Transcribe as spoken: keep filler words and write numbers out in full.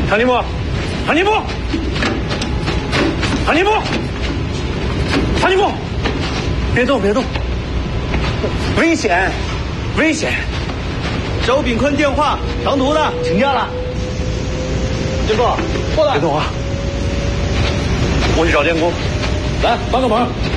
长颈部，长颈部，长颈部，长颈部，别动，别动，危险，危险！ 周炳坤电话，长途的，请假了。建国，过来。 别动啊！我去找建国。 来，帮个忙。